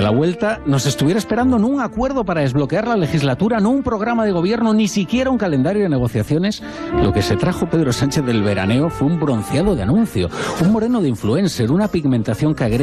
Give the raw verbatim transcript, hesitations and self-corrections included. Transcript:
la vuelta nos estuviera esperando no un acuerdo para desbloquear la legislatura, no un programa de gobierno, ni siquiera un calendario de negociaciones. Lo que se trajo Pedro Sánchez del veraneo fue un bronceado de anuncio, un moreno de influencer, una pigmentación que agrega